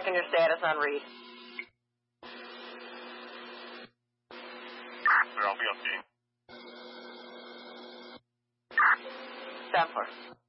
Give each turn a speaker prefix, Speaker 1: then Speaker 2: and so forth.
Speaker 1: Checking your status on Reed.
Speaker 2: Sir, I'll be on scene.
Speaker 1: 10-4.